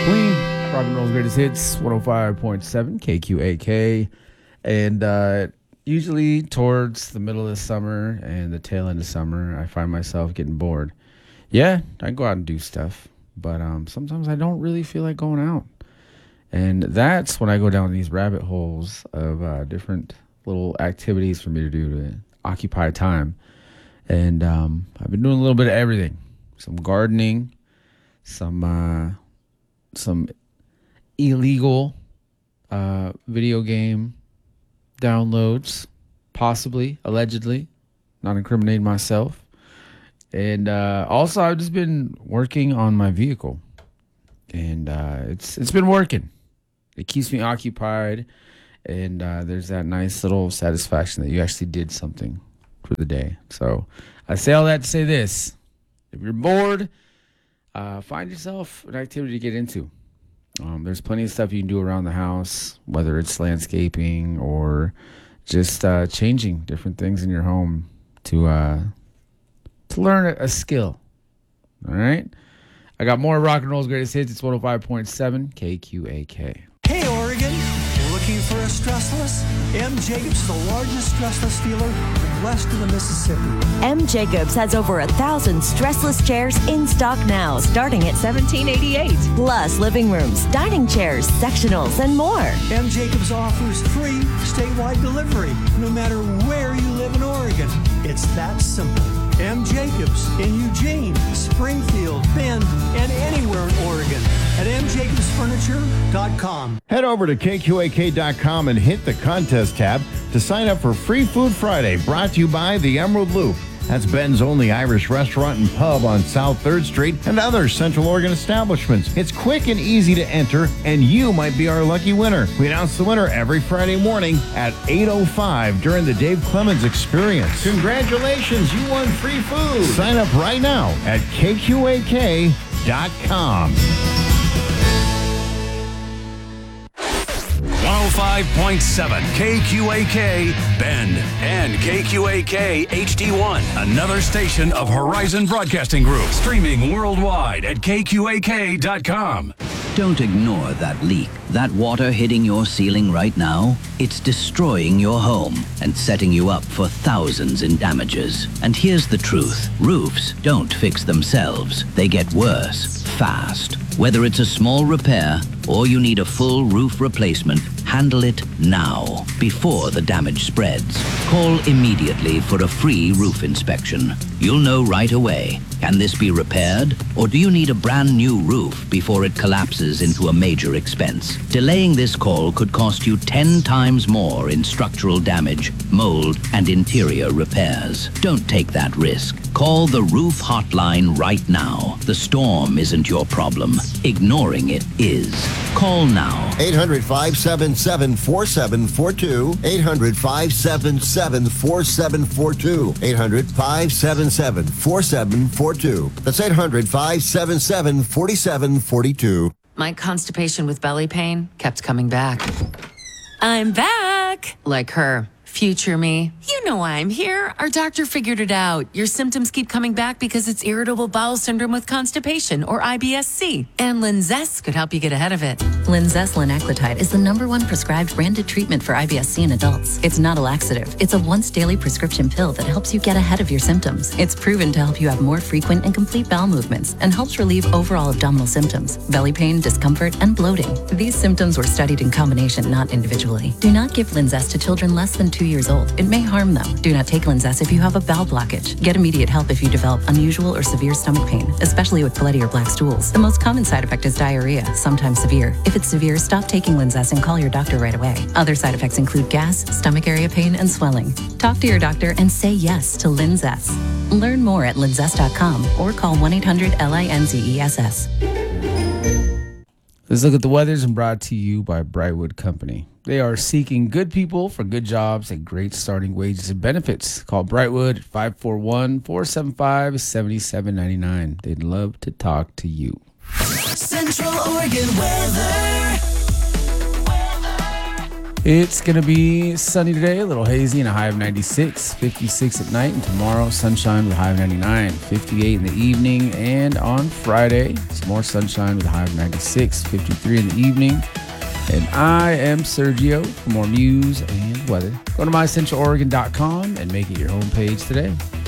Queen, rock and roll's greatest hits, 105.7 KQAK. And usually towards the middle of the summer and the tail end of summer, I find myself getting bored. Yeah, I go out and do stuff, but sometimes I don't really feel like going out. And that's when I go down these rabbit holes of different little activities for me to do to occupy time. And I've been doing a little bit of everything. Some gardening, some illegal video game downloads, possibly, allegedly, not incriminating myself. And also, I've just been working on my vehicle, and it's been working. It keeps me occupied, and there's that nice little satisfaction that you actually did something for the day. So I say all that to say this: if you're bored, find yourself an activity to get into. There's plenty of stuff you can do around the house, whether it's landscaping or just changing different things in your home to learn a skill. All right? I got more rock and roll's greatest hits. It's 105.7 KQAK. Hey, Oregon. Looking for a stressless? M. Jacobs is the largest stressless dealer west of the Mississippi. M. Jacobs has over 1,000 stressless chairs in stock now, starting at $17.88. Plus living rooms, dining chairs, sectionals, and more. M. Jacobs offers free statewide delivery, no matter where you live in Oregon. It's that simple. M. Jacobs in Eugene, Springfield, Bend, and anywhere in Oregon at mjacobsfurniture.com. Head over to KQAK.com and hit the contest tab to sign up for Free Food Friday, brought to you by the Emerald Loop. That's Ben's only Irish restaurant and pub on South 3rd Street and other Central Oregon establishments. It's quick and easy to enter, and you might be our lucky winner. We announce the winner every Friday morning at 8:05 during the Dave Clemens Experience. Congratulations, you won free food. Sign up right now at KQAK.com. 105.7 KQAK Bend and KQAK HD1, another station of Horizon Broadcasting Group, streaming worldwide at KQAK.com. Don't ignore that leak. That water hitting your ceiling right now, it's destroying your home and setting you up for thousands in damages. And here's the truth. Roofs don't fix themselves. They get worse, fast. Whether it's a small repair or you need a full roof replacement, handle it now, before the damage spreads. Call immediately for a free roof inspection. You'll know right away. Can this be repaired? Or do you need a brand new roof before it collapses into a major expense? Delaying this call could cost you 10 times more in structural damage, mold, and interior repairs. Don't take that risk. Call the Roof Hotline right now. The storm isn't your problem. Ignoring it is. Call now. 800-577-4742. 800-577-4742. 800-577-4742. That's 800-577-4742. My constipation with belly pain kept coming back. I'm back. Like her. Future me. You know why I'm here. Our doctor figured it out. Your symptoms keep coming back because it's irritable bowel syndrome with constipation, or IBS-C. And Linzess could help you get ahead of it. Linzess linaclotide is the #1 prescribed branded treatment for IBS-C in adults. It's not a laxative. It's a once-daily prescription pill that helps you get ahead of your symptoms. It's proven to help you have more frequent and complete bowel movements and helps relieve overall abdominal symptoms, belly pain, discomfort, and bloating. These symptoms were studied in combination, not individually. Do not give Linzess to children less than 2 years old. It may harm them. Do not take Linzess if you have a bowel blockage. Get immediate help if you develop unusual or severe stomach pain, especially with bloody or black stools. The most common side effect is diarrhea, sometimes severe. If it's severe, stop taking Linzess and call your doctor right away. Other side effects include gas, stomach area pain, and swelling. Talk to your doctor and say yes to Linzess. Learn more at linzess.com or call 1-800-LINZESS. Let's look at the weathers and brought to you by Brightwood Company. They are seeking good people for good jobs at great starting wages and benefits. Call Brightwood at 541-475-7799. They'd love to talk to you. Central Oregon weather. It's going to be sunny today, a little hazy, and a high of 96, 56 at night. And tomorrow, sunshine with a high of 99, 58 in the evening. And on Friday, some more sunshine with a high of 96, 53 in the evening. And I am Sergio. For more news and weather, go to mycentraloregon.com and make it your homepage today.